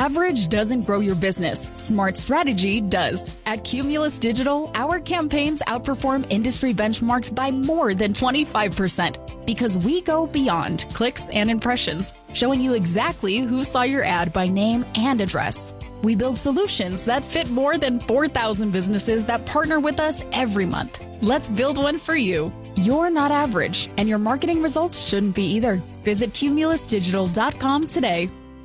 Average doesn't grow your business. Smart strategy does. At Cumulus Digital, our campaigns outperform industry benchmarks by more than 25% because we go beyond clicks and impressions, showing you exactly who saw your ad by name and address. We build solutions that fit more than 4,000 businesses that partner with us every month. Let's build one for you. You're not average, and your marketing results shouldn't be either. Visit cumulusdigital.com today.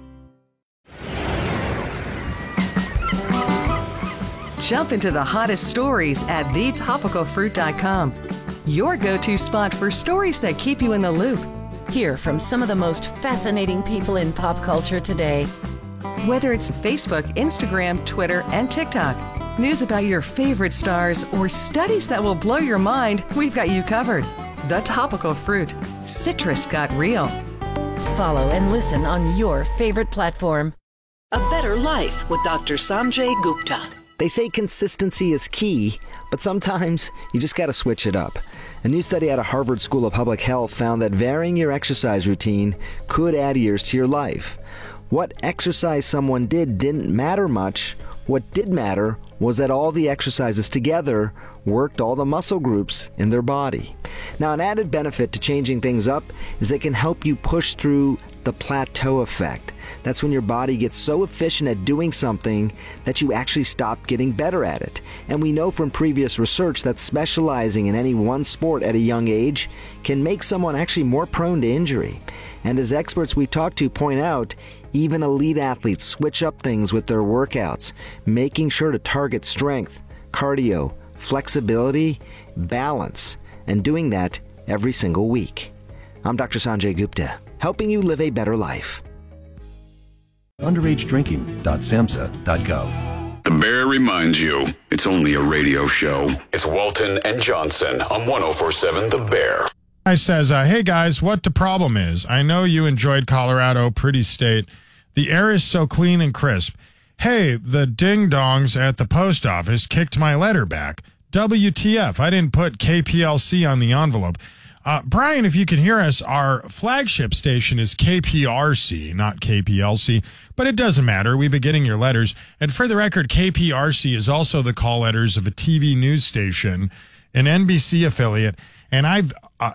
Jump into the hottest stories at thetopicalfruit.com. Your go-to spot for stories that keep you in the loop. Hear from some of the most fascinating people in pop culture today. Whether it's Facebook, Instagram, Twitter, and TikTok, news about your favorite stars, or studies that will blow your mind, we've got you covered. The Topical Fruit. Citrus got real. Follow and listen on your favorite platform. A Better Life with Dr. Sanjay Gupta. They say consistency is key, but sometimes you just got to switch it up. A new study out of Harvard School of Public Health found that varying your exercise routine could add years to your life. What exercise someone did didn't matter much. What did matter was that all the exercises together worked all the muscle groups in their body. Now, an added benefit to changing things up is it can help you push through the plateau effect. That's when your body gets so efficient at doing something that you actually stop getting better at it. And we know from previous research that specializing in any one sport at a young age can make someone actually more prone to injury. And as experts we talk to point out, even elite athletes switch up things with their workouts, making sure to target strength, cardio, flexibility, balance, and doing that every single week. I'm Dr. Sanjay Gupta, helping you live a better life. underagedrinking.samhsa.gov. The Bear reminds you, it's only a radio show. It's Walton and Johnson on 104.7 The Bear. Guy says, hey guys, what the problem is? I know you enjoyed Colorado, pretty state. The air is so clean and crisp. Hey, the ding-dongs at the post office kicked my letter back. WTF, I didn't put KPLC on the envelope. Brian, if you can hear us, our flagship station is KPRC, not KPLC, but it doesn't matter. We've been getting your letters. And for the record, KPRC is also the call letters of a TV news station, an NBC affiliate. And I've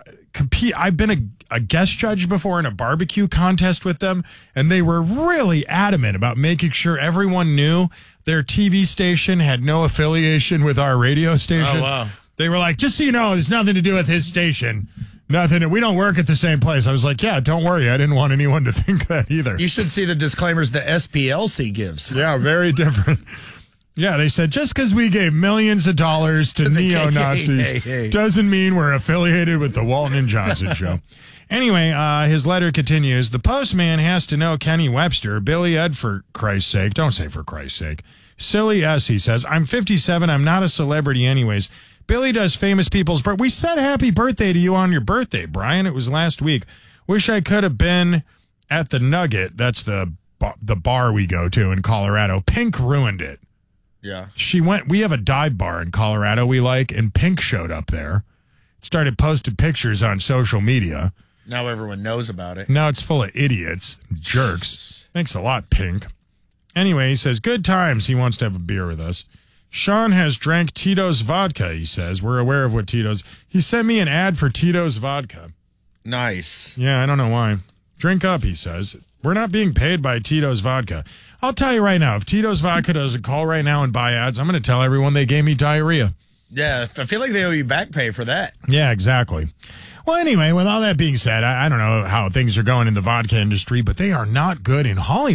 been a guest judge before in a barbecue contest with them, and they were really adamant about making sure everyone knew their TV station had no affiliation with our radio station. Oh, wow. They were like, just so you know, there's nothing to do with his station. Nothing. We don't work at the same place. I was like, yeah, don't worry. I didn't want anyone to think that either. You should see the disclaimers the SPLC gives. Yeah, very different. Yeah, they said just because we gave millions of dollars to neo-Nazis doesn't mean we're affiliated with the Walton and Johnson show. Anyway, his letter continues. The postman has to know Kenny Webster. Billy Ed, for Christ's sake. Don't say for Christ's sake. Silly S, he says. I'm 57. I'm not a celebrity anyways. Billy does famous people's birth. We said happy birthday to you on your birthday, Brian. It was last week. Wish I could have been at the Nugget. That's the bar we go to in Colorado. Pink ruined it. Yeah. We have a dive bar in Colorado we like, and Pink showed up there. Started posting pictures on social media. Now everyone knows about it. Now it's full of idiots, jerks. Thanks a lot, Pink. Anyway, he says, good times. He wants to have a beer with us. Sean has drank Tito's vodka, he says. We're aware of what Tito's... He sent me an ad for Tito's vodka. Nice. Yeah, I don't know why. Drink up, he says. We're not being paid by Tito's vodka. I'll tell you right now, if Tito's vodka doesn't call right now and buy ads, I'm going to tell everyone they gave me diarrhea. Yeah, I feel like they owe you back pay for that. Yeah, exactly. Well, anyway, with all that being said, I don't know how things are going in the vodka industry, but they are not good in Hollywood.